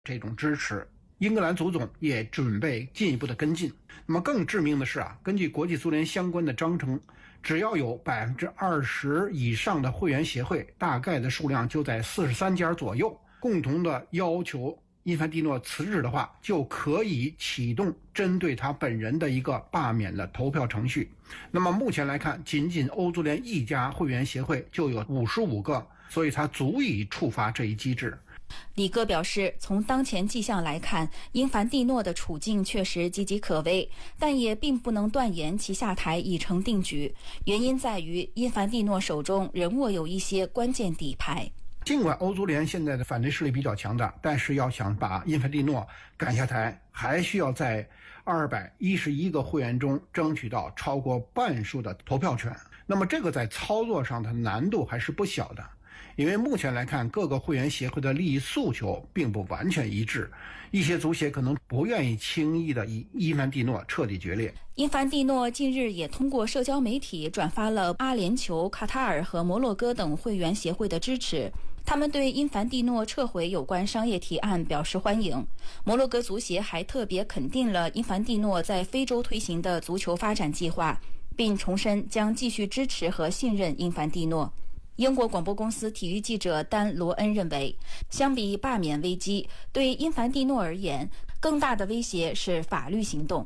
这种支持。英格兰足总也准备进一步的跟进。那么更致命的是根据国际足联相关的章程，只要有20%以上的会员协会，大概的数量就在43家左右，共同的要求因凡蒂诺辞职的话，就可以启动针对他本人的一个罢免的投票程序。那么目前来看，仅仅欧足联一家会员协会就有55个，所以它足以触发这一机制。 李戈表示，从当前迹象来看，因凡蒂诺的处境确实岌岌可危，但也并不能断言其下台已成定局。原因在于因凡蒂诺手中仍握有一些关键底牌。 尽管欧足联现在的反对势力比较强大，但是要想把因凡蒂诺赶下台，还需要在211个会员中争取到超过半数的投票权。那么这个在操作上的难度还是不小的。因为目前来看，各个会员协会的利益诉求并不完全一致，一些足协可能不愿意轻易的与因凡蒂诺彻底决裂。 因凡蒂诺近日也通过社交媒体转发了阿联酋、卡塔尔和摩洛哥等会员协会的支持，他们对因凡蒂诺撤回有关商业提案表示欢迎。摩洛哥足协还特别肯定了因凡蒂诺在非洲推行的足球发展计划，并重申将继续支持和信任因凡蒂诺。英国广播公司体育记者丹·罗恩认为，相比罢免危机，对因凡蒂诺而言，更大的威胁是法律行动。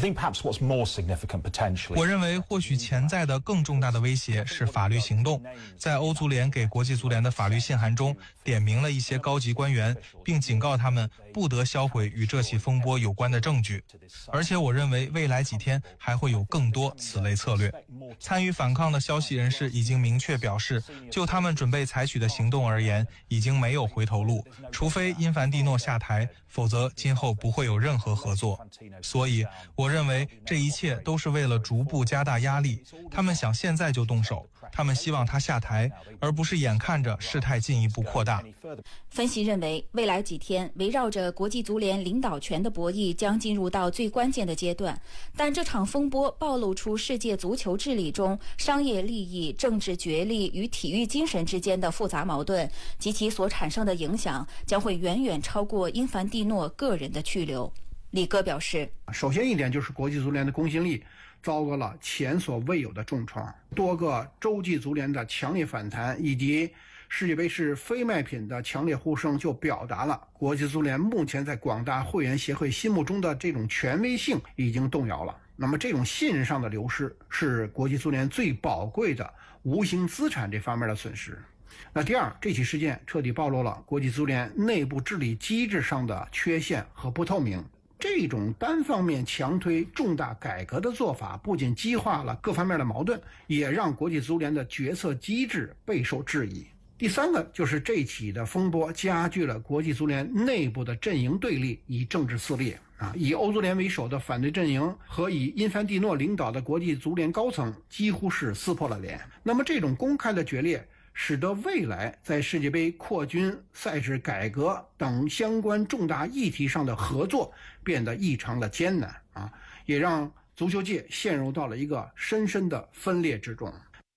我认为或许潜在的更重大的威胁是法律行动。在欧足联给国际足联的法律信函中，点名了一些高级官员，并警告他们不得销毁与这起风波有关的证据。而且我认为未来几天还会有更多此类策略。参与反抗的消息人士已经明确表示，就他们准备采取的行动而言，已经没有回头路，除非因凡蒂诺下台，否则今后不会有任何合作。所以我认为这一切都是为了逐步加大压力，他们想现在就动手，他们希望他下台，而不是眼看着事态进一步扩大。 分析认为，未来几天围绕着国际足联领导权的博弈将进入到最关键的阶段，但这场风波暴露出世界足球治理中商业利益、政治角力与体育精神之间的复杂矛盾，及其所产生的影响将会远远超过因凡蒂诺个人的去留。李戈表示， 首先一点就是国际足联的公信力遭到了前所未有的重创，多个洲际足联的强烈反弹以及世界杯是非卖品的强烈呼声，就表达了国际足联目前在广大会员协会心目中的这种权威性已经动摇了。那么这种信任上的流失是国际足联最宝贵的无形资产这方面的损失。那第二，这起事件彻底暴露了国际足联内部治理机制上的缺陷和不透明。这种单方面强推重大改革的做法，不仅激化了各方面的矛盾，也让国际足联的决策机制备受质疑。第三个就是这起的风波加剧了国际足联内部的阵营对立与政治撕裂。以欧足联为首的反对阵营和以因凡蒂诺领导的国际足联高层几乎是撕破了脸。那么这种公开的决裂使得未来在世界杯扩军、赛制改革等相关重大议题上的合作变得异常的艰难也让足球界陷入到了一个深深的分裂之中。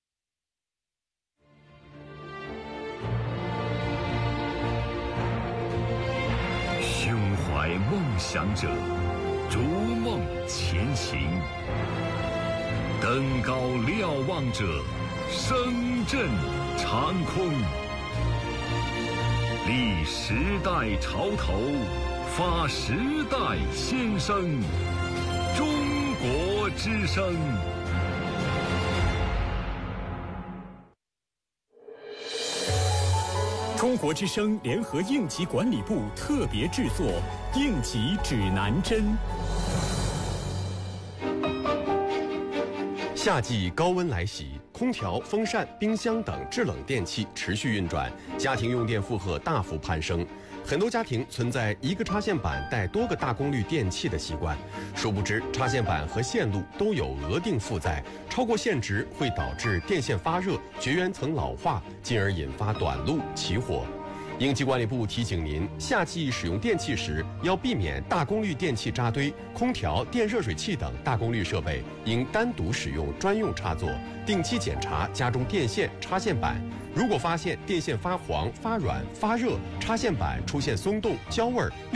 胸怀梦想者，逐梦前行；登高瞭望者，声震长空。立时代潮头，发时代先声。中国之声。 中国之声联合应急管理部特别制作《应急指南针》。 夏季高温来袭，空调、风扇、冰箱等制冷电器持续运转，家庭用电负荷大幅攀升。很多家庭存在一个插线板带多个大功率电器的习惯，殊不知插线板和线路都有额定负载，超过限值会导致电线发热、绝缘层老化，进而引发短路起火。 应急管理部提醒您，夏季使用电器时要避免大功率电器扎堆，空调、电热水器等大功率设备应单独使用专用插座，定期检查家中电线、插线板。如果发现电线发黄、发软、发热，插线板出现松动、焦味儿，